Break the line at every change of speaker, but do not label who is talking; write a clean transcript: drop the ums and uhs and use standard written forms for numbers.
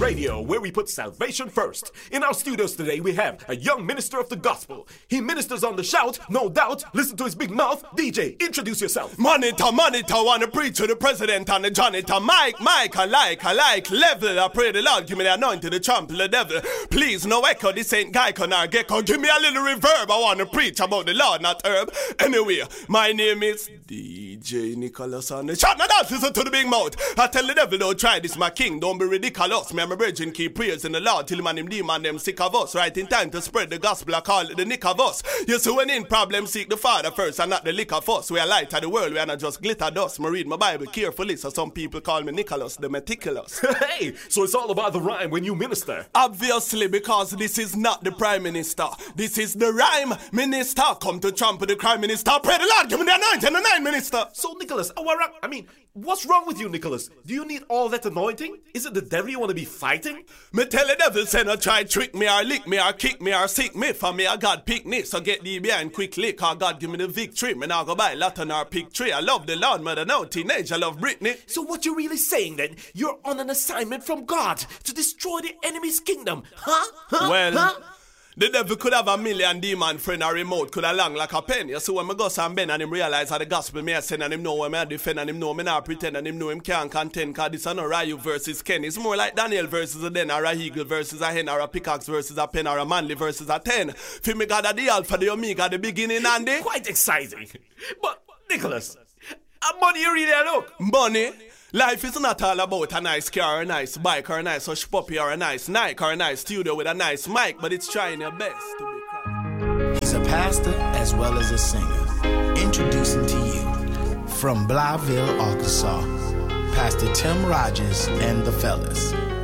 Radio, where we put salvation first. In our studios today, we have a young minister of the gospel. He ministers on the shout, no doubt. Listen to his big mouth. DJ, introduce yourself.
Monitor, wanna preach to the president and the janitor. Mike, I like, level. I pray the Lord, give me the anointing to trample the devil. Please, no echo, this ain't Geico nor Gecko. Give me a little reverb, I wanna preach about the Lord, not herb. Anyway, my name is DJ Nicholas on the shot. Now that's listen to the big mouth. I tell the devil, don't try this, my king, don't be ridiculous. Me and my virgin keep prayers in the Lord till man him demon them sick of us. Right in time to spread the gospel, I call it the nick of us. You see when in problem, seek the Father first and not the lick of us. We are light of the world, we are not just glitter dust. I read my Bible carefully, so some people call me Nicholas the meticulous.
Hey, so it's all about the rhyme when you minister.
Obviously, because this is not the Prime Minister. This is the rhyme minister. Come to trample the crime minister. Pray the Lord, give me the anointing, the nine minister.
So Nicholas, what's wrong with you, Nicholas? Do you need all that anointing? Is it the devil you want to be fighting?
Me tell the devil, say no try trick me or lick me or kick me or sick me. For me, I God pick me, so get thee behind quickly. Cause God give me the victory. Me now go buy Latin or pick tree. I love the Lord, mother now teenage. I love Britney.
So what you really saying then? You're on an assignment from God to destroy the enemy's kingdom, huh?
The devil could have a million demon friend or remote could have long like a pen. You see when me go Sam Ben and him realize how the gospel me a send and him know when me a defend and him know me not pretend and him know him can't contend. Cause this is not Ryu versus Ken. It's more like Daniel versus a den or a eagle versus a hen or a pickaxe versus a pen or a manly versus a 10. For me God the alpha, the omega, the beginning and the...
Quite exciting. But Nicholas, how money you really look?
Money? Life is not all about a nice car or a nice bike or a nice hush puppy or a nice Nike or a nice studio with a nice mic, but it's trying your best to be crowded.
He's a pastor as well as a singer. Introducing to you, from Blytheville, Arkansas, Pastor Tim Rogers and the fellas.